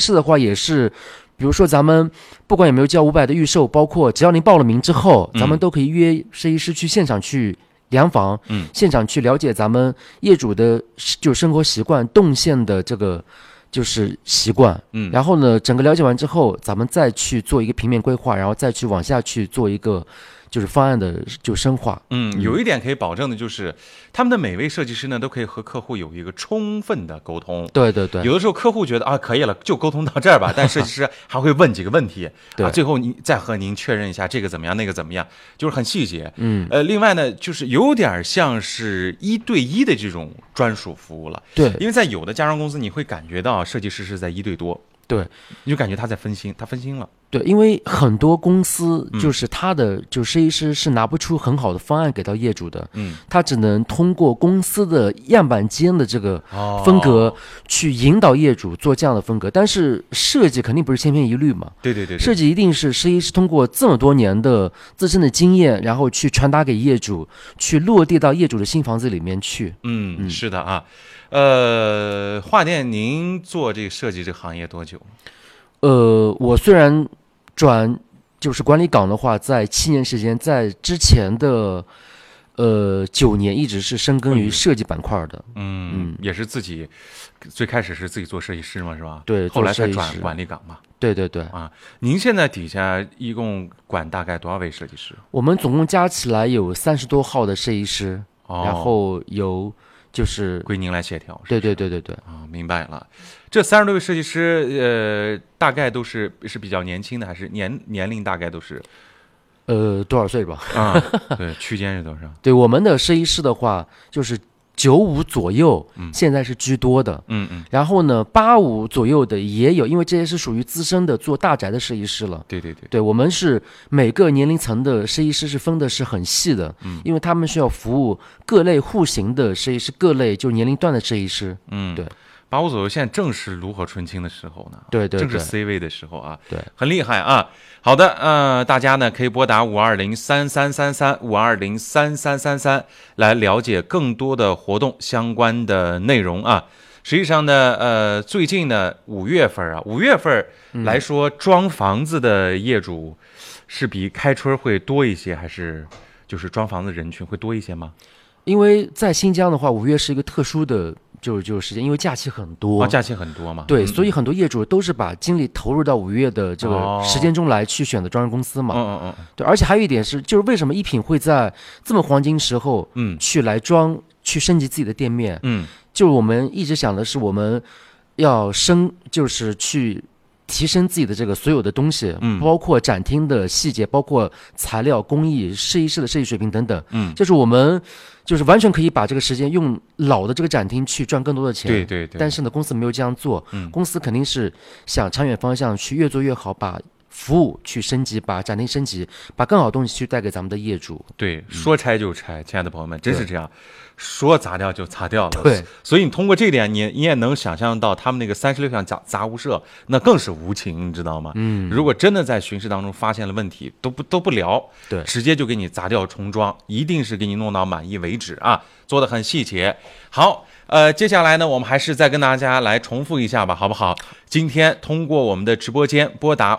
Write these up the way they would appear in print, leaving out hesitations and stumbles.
师的话也是，比如说咱们不管有没有交500的预售，包括只要您报了名之后，咱们都可以约设计师去现场去量房，现场去了解咱们业主的就生活习惯、动线的这个就是习惯，然后呢，整个了解完之后，咱们再去做一个平面规划，然后再去往下去做一个就是方案的就深化。 有一点可以保证的就是，他们的每位设计师呢都可以和客户有一个充分的沟通。 对对对， 有的时候客户觉得啊可以了，就沟通到这儿吧，但设计师还会问几个问题， 对， 最后你再和您确认一下这个怎么样，那个怎么样，就是很细节。另外呢，就是有点像是1对1的这种专属服务了。 对， 因为在有的家装公司，你会感觉到设计师是在1对多。 对， 你就感觉他在分心，他分心了。 对，因为很多公司就是他的就设计师是拿不出很好的方案给到业主的，他只能通过公司的样板间的这个风格去引导业主做这样的风格。但是设计肯定不是千篇一律嘛， 对， 设计一定是设计师通过这么多年的自身的经验，然后去传达给业主，去落地到业主的新房子里面去。 是的啊。华电，您做这个设计这个行业多久？ 我虽然转就是管理岗的话，在7年时间，在之前的9年一直是深耕于设计板块的。 也是自己最开始是自己做设计师嘛，是吧？ 对， 后来才转管理岗嘛。 对对对啊，您现在底下一共管大概多少位设计师？ 我们总共加起来有30多号的设计师，然后有就是归您来协调。 对啊，明白了。这30多位设计师，大概都是比较年轻的，还是年龄大概都是多少岁吧？ 对，区间是多少？ 对，我们的设计师的话，就是95左右，现在是居多的。然后呢，85左右的也有，因为这些是属于资深的做大宅的设计师了。对，我们是每个年龄层的设计师是分的是很细的，因为他们需要服务各类户型的设计师，各类就年龄段的设计师。对。 85左右，现在正是炉火纯青的时候呢， 对， 正是 C 位的时候啊， 对， 很厉害啊。好的，大家呢可以拨打5203335203333来了解更多的活动相关的内容啊。实际上呢，最近呢5月份来说，装房子的业主是比开春会多一些，还是就是装房子人群会多一些吗？ 因为在新疆的话5月是一个特殊的就时间，因为假期很多， 假期很多嘛。 对，所以很多业主都是把精力投入到5月的这个时间中来去选择装修公司嘛。对，而且还有一点是，就是为什么一品会在这么黄金时候，去来去升级自己的店面。就是我们一直想的是，我们要就是去提升自己的这个所有的东西，包括展厅的细节，包括材料、工艺、设计师的设计水平等等。就是我们就是完全可以把这个时间用老的这个展厅去赚更多的钱。 对。 但是呢，公司没有这样做。公司肯定是想长远方向去越做越好，把服务去升级，把展厅升级，把更好的东西去带给咱们的业主。 对，说拆就拆，亲爱的朋友们，真是这样。说砸掉就砸掉了。 对， 所以你通过这点，你也能想象到他们那个36项杂物社，那更是无情，你知道吗？如果真的在巡视当中发现了问题，都不聊， 对， 直接就给你砸掉重装，一定是给你弄到满意为止啊，做得很细节。好，接下来呢，我们还是再跟大家来重复一下吧，好不好？今天通过我们的直播间拨打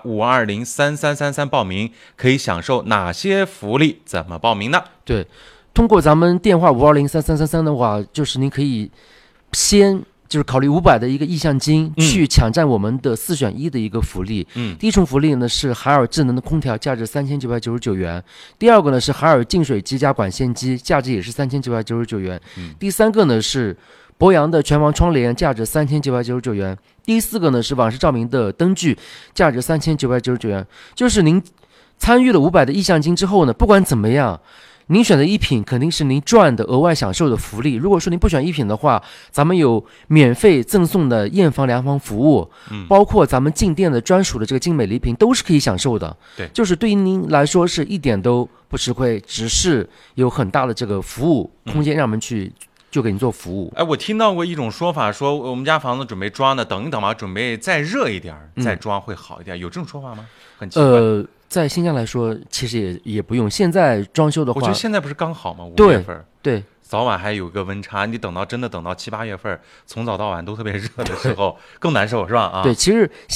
5203333报名，可以享受哪些福利？怎么报名呢？ 对。通过咱们电话5203333的话，就是您可以先就是考虑500的一个意向金，去抢占我们的4选1的一个福利。第一重福利呢是海尔智能的空调，价值3999元；第二个呢是海尔净水机加管线机，价值也是3999元；第三个呢是博洋的全房窗帘，价值3999元；第四个呢是网式照明的灯具，价值3999元。就是您参与了500的意向金之后呢，不管怎么样，您选择一品肯定是您赚的额外享受的福利。如果说您不选一品的话，咱们有免费赠送的验房量房服务，包括咱们进店的专属的这个精美礼品都是可以享受的。 对， 就是对于您来说是一点都不吃亏，只是有很大的这个服务空间让我们去就给你做服务。 我听到过一种说法，说我们家房子准备装呢，等一等吧，准备再热一点再装会好一点，有这种说法吗？很奇怪。 在新疆来说，其实也不用。现在装修的话， 我觉得现在不是刚好吗？5月份， 对， 早晚还有个温差。你等到7、8月份，从早到晚都特别热的时候，更难受，是吧？ 对，其实